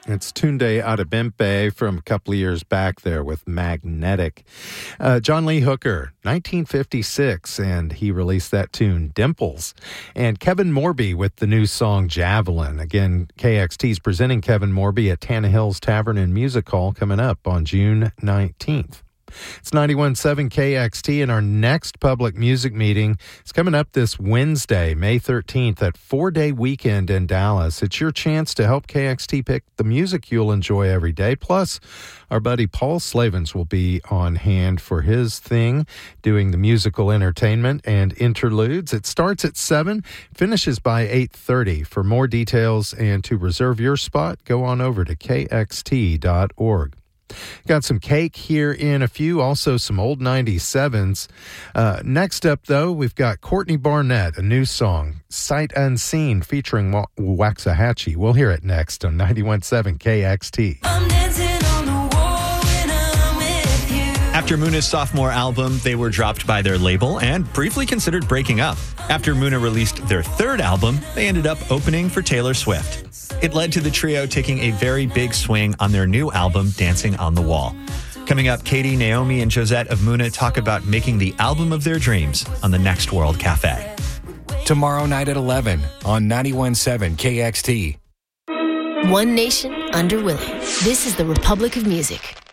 It's Tunde Adebimpe from a couple of years back there with Magnetic. John Lee Hooker, 1956, and he released that tune, Dimples. And Kevin Morby with the new song, Javelin. Again, KXT's presenting Kevin Morby at Tannehill's Tavern and Music Hall coming up on June 19th. It's 91.7 KXT, and our next public music meeting is coming up this Wednesday, May 13th, at 4-Day Weekend in Dallas. It's your chance to help KXT pick the music you'll enjoy every day. Plus, our buddy Paul Slavens will be on hand for his thing, doing the musical entertainment and interludes. It starts at 7, finishes by 8:30. For more details and to reserve your spot, go on over to kxt.org. Got some cake here in a few, also some old 97s. Next up, though, we've got Courtney Barnett, a new song, Sight Unseen, featuring Waxahachie. We'll hear it next on 91.7 KXT. I'm dancing on the wall when I'm with you. After Muna's sophomore album, they were dropped by their label and briefly considered breaking up. After Muna released their third album, they ended up opening for Taylor Swift. It led to the trio taking a very big swing on their new album, Dancing on the Wall. Coming up, Katie, Naomi, and Josette of Muna talk about making the album of their dreams on the Next World Cafe. Tomorrow night at 11 on 91.7 KXT. One nation under Willie. This is the Republic of Music.